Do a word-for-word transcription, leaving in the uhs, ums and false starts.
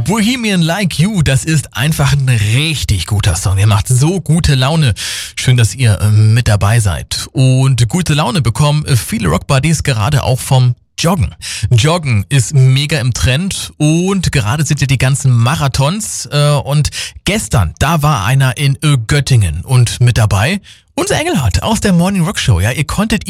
Bohemian Like You, das ist einfach ein richtig guter Song. Der macht so gute Laune. Schön, dass ihr äh, mit dabei seid. Und gute Laune bekommen äh, viele Rockbuddies gerade auch vom Joggen. Joggen ist mega im Trend und gerade sind ja die ganzen Marathons äh, und gestern, da war einer in äh, Göttingen und mit dabei unser Engelhardt aus der Morning Rock Show. Ja, ihr konntet